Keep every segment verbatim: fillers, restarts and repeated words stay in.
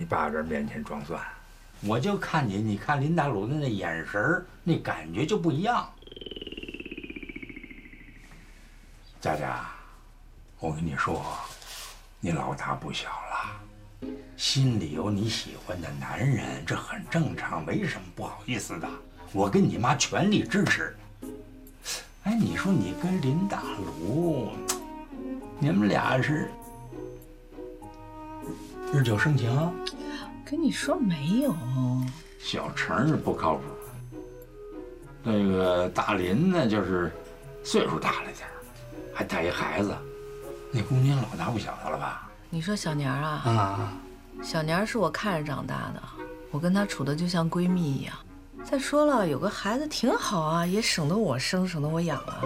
爸这面前装蒜，我就看你，你看林大鲁的那眼神儿，那感觉就不一样。佳佳，我跟你说，你老大不小了，心里有你喜欢的男人，这很正常，没什么不好意思的。我跟你妈全力支持。哎，你说你跟林大鲁，你们俩是日久生情？ 跟你说没有。 小程不靠谱，那个大林呢，就是岁数大了点儿，还带一孩子，那姑娘老大不小的了吧？ 你说小年儿啊？ 啊， 小年儿是我看着长大的，我跟她处的就像闺蜜一样。再说了，有个孩子挺好啊，也省得我生，省得我养啊。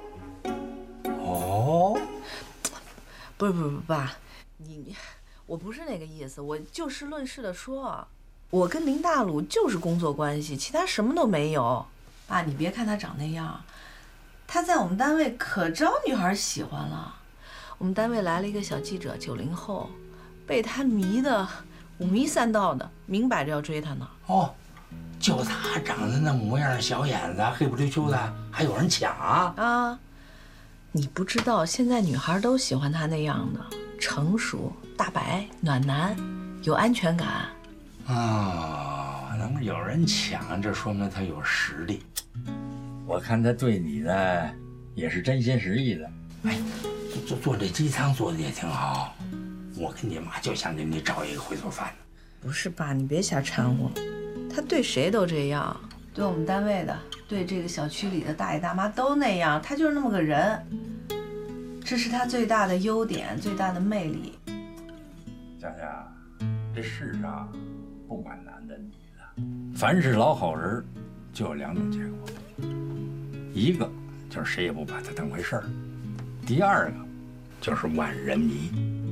哦， 不是不是不是爸，你，我不是那个意思，我就事论事的说，我跟林大鲁就是工作关系，其他什么都没有。爸，你别看他长那样，他在我们单位可招女孩喜欢了。我们单位来了一个小记者，九零后，被他迷的五迷三道的，明摆着要追他呢。 哦，就他长得那模样，小眼子，黑不溜秋的，还有人抢啊？ 啊，你不知道，现在女孩都喜欢他那样的，成熟、大白、暖男，有安全感。 啊、哦，能有人抢，这说明他有实力。我看他对你呢，也是真心实意的。哎，做做这鸡汤做的也挺好。我跟你妈就想给你找一个会做饭的。 不是爸，你别瞎掺和。他对谁都这样，对我们单位的，对这个小区里的大爷大妈都那样。他就是那么个人，这是他最大的优点，最大的魅力。 佳佳，这世上不管男的女的，凡是老好人，就有两种结果，一个就是谁也不把他当回事儿，第二个就是万人迷。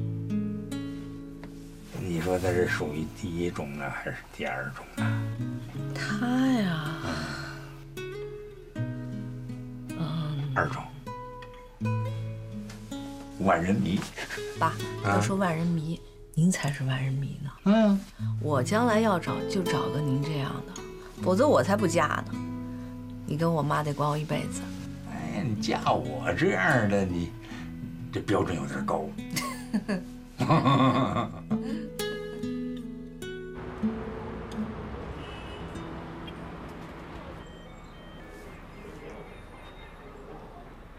你说他是属于第一种呢，还是第二种呢？ 他呀，嗯， 二种，万人迷。 爸，都说万人迷，啊、您才是万人迷呢。 嗯， 我将来要找就找个您这样的，否则我才不嫁呢。你跟我妈得管我一辈子。 哎呀，你嫁我这样的，你这标准有点高。